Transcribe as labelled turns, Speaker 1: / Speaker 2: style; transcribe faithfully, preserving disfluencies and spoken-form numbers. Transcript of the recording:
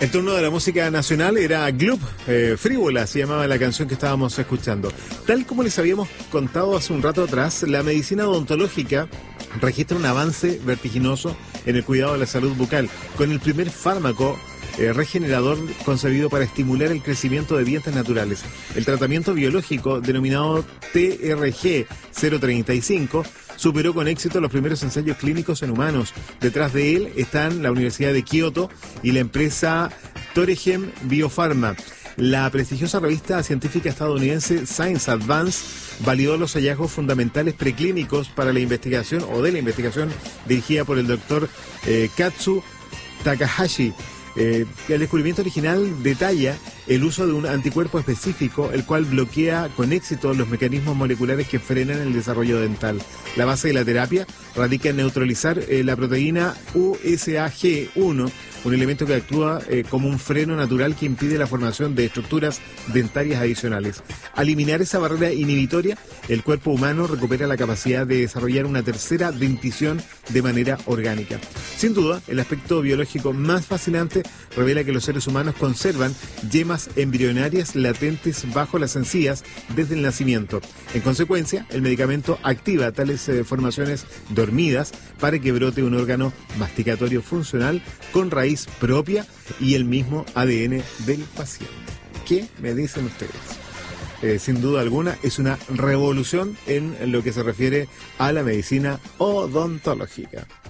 Speaker 1: El turno de la música nacional era Gloop, eh, Frívola se llamaba la canción que estábamos escuchando. Tal como les habíamos contado hace un rato atrás, la medicina odontológica registra un avance vertiginoso en el cuidado de la salud bucal, con el primer fármaco eh, regenerador concebido para estimular el crecimiento de dientes naturales. El tratamiento biológico, denominado T R G cero treinta y cinco, superó con éxito los primeros ensayos clínicos en humanos. Detrás de él están la Universidad de Kioto y la empresa Toregem Biopharma. La prestigiosa revista científica estadounidense Science Advance validó los hallazgos fundamentales preclínicos para la investigación o de la investigación dirigida por el doctor eh, Katsu Takahashi. Eh, el descubrimiento original detalla el uso de un anticuerpo específico, el cual bloquea con éxito los mecanismos moleculares que frenan el desarrollo dental. La base de la terapia radica en neutralizar eh, la proteína U S A G uno, un elemento que actúa eh, como un freno natural que impide la formación de estructuras dentarias adicionales. Al eliminar esa barrera inhibitoria, el cuerpo humano recupera la capacidad de desarrollar una tercera dentición de manera orgánica. Sin duda, el aspecto biológico más fascinante revela que los seres humanos conservan yemas embrionarias latentes bajo las encías desde el nacimiento. En consecuencia, el medicamento activa tales eh, formaciones dormidas para que brote un órgano masticatorio funcional con raíz propia y el mismo A D N del paciente. ¿Qué me dicen ustedes? Eh, sin duda alguna es una revolución en lo que se refiere a la medicina odontológica.